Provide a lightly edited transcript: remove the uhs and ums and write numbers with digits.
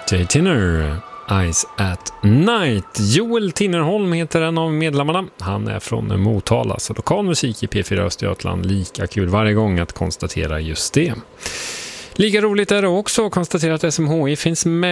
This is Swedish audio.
Jay Tinner, Eyes at Night. Joel Tinnerholm heter en av medlemmarna. Han är från Motala, så lokal musik i P4 Östergötland. Lika kul varje gång att konstatera just det. Lika roligt är det också att konstatera att SMHI finns med